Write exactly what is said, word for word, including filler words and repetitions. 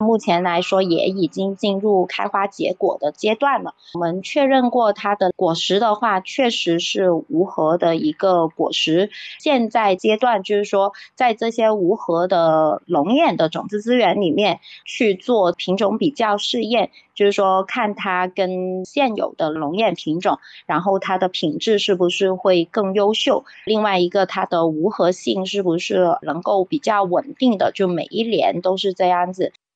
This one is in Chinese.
目前来说也已经进入开花结果的阶段了。我们确认过它的果实的话，确实是无核的一个果实。现在阶段就是说，在这些无核的龙眼的种子资源里面去做品种比较试验，就是说看它跟现有的龙眼品种，然后它的品质是不是会更优秀，另外一个它的无核性是不是能够比较稳定的，就每一年都是这样子。